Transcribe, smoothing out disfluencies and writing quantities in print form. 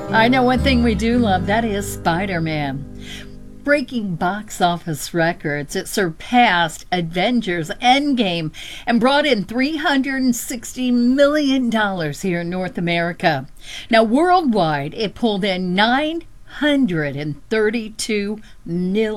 I know one thing we do love, that is Spider-Man. Breaking box office records, it surpassed Avengers Endgame and brought in $360 million here in North America. Now, worldwide, it pulled in $932 million.